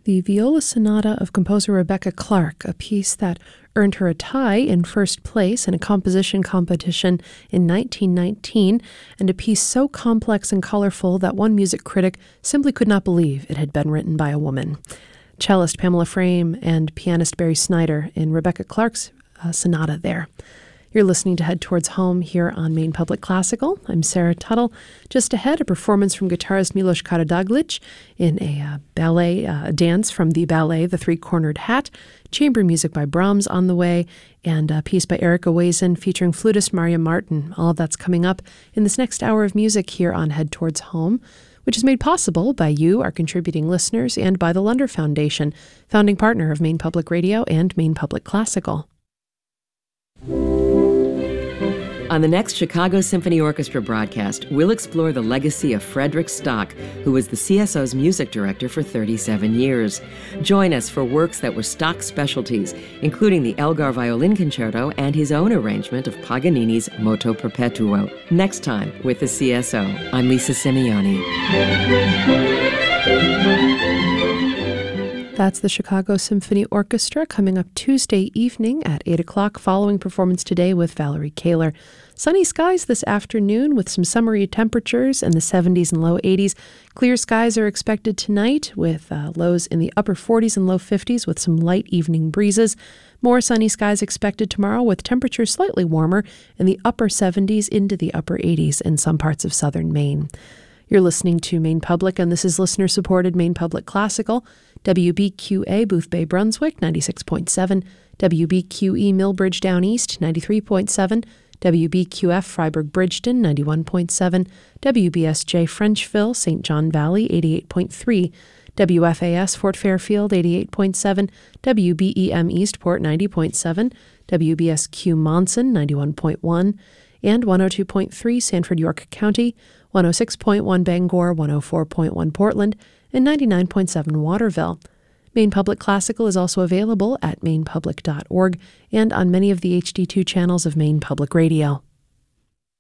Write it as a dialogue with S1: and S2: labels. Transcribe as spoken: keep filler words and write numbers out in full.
S1: the Viola Sonata of composer Rebecca Clark, a piece that earned her a tie in first place in a composition competition in nineteen nineteen, and a piece so complex and colorful that one music critic simply could not believe it had been written by a woman. Cellist Pamela Frame and pianist Barry Snyder in Rebecca Clark's uh, sonata there. You're listening to Head Towards Home here on Maine Public Classical. I'm Sarah Tuttle. Just ahead, a performance from guitarist Milos Karadzic in a uh, ballet uh, dance from the ballet The Three-Cornered Hat, chamber music by Brahms on the way, and a piece by Erica Wazen featuring flutist Maria Martin. All of that's coming up in this next hour of music here on Head Towards Home, which is made possible by you, our contributing listeners, and by the Lunder Foundation, founding partner of Maine Public Radio and Maine Public Classical.
S2: On the next Chicago Symphony Orchestra broadcast, we'll explore the legacy of Frederick Stock, who was the C S O's music director for thirty-seven years. Join us for works that were Stock's specialties, including the Elgar Violin Concerto and his own arrangement of Paganini's Moto Perpetuo. Next time with the C S O, I'm Lisa Simeoni.
S1: That's the Chicago Symphony Orchestra coming up Tuesday evening at eight o'clock following performance today with Valerie Kaler. Sunny skies this afternoon with some summery temperatures in the seventies and low eighties. Clear skies are expected tonight with uh, lows in the upper forties and low fifties with some light evening breezes. More sunny skies expected tomorrow with temperatures slightly warmer in the upper seventies into the upper eighties in some parts of southern Maine. You're listening to Maine Public, and this is listener-supported Maine Public Classical, W B Q A Boothbay, Brunswick, ninety-six point seven, W B Q E Millbridge Down East, ninety-three point seven, W B Q F Freiburg Bridgeton, ninety-one point seven, W B S J Frenchville, Saint John Valley, eighty-eight point three, W F A S Fort Fairfield, eighty-eight point seven, W B E M Eastport, ninety point seven, W B S Q Monson, ninety-one point one, and one oh two point three Sanford York County, one oh six point one Bangor, one oh four point one Portland, and ninety-nine point seven Waterville. Maine Public Classical is also available at maine public dot org and on many of the H D two channels of Maine Public Radio.